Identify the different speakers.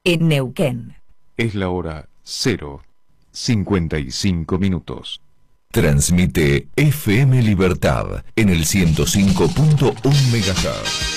Speaker 1: en Neuquén.
Speaker 2: Es la hora 0:55.
Speaker 3: Transmite FM Libertad en el 105.1 MHz.